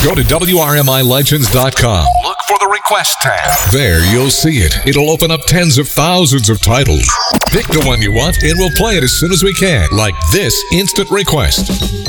Go to WRMILegends.com. Look for the request tab. There you'll see it. It'll open up tens of thousands of titles. Pick the one you want and we'll play it as soon as we can, like this instant request.